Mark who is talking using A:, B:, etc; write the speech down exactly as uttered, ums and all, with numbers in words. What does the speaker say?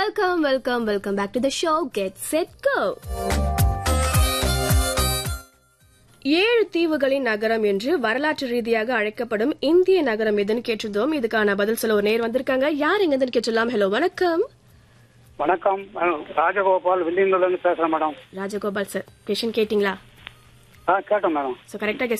A: Welcome, welcome, welcome back to the show. Get set, go. ஏழு தீவுகளின் நகரம் என்று வரலாற்று ரீதியாக அழைக்கப்படும் இந்திய நகரம் எதுன்னு கேட்டிருந்தோம். இதுக்கான பதில் சொல்ல ஒரு நேர் வந்திருக்காங்க. யார் எங்க கேட்டலாம்? ஹலோ, வணக்கம்.
B: வணக்கம், ராஜகோபால் வில்லியன்ல இருந்து பேசுறேன் மேடம்.
A: ராஜகோபால் சார், கொஸ்டின் கேட்டீங்களா?
B: கேட்டோம் மேடம்.
A: சோ கரெக்டா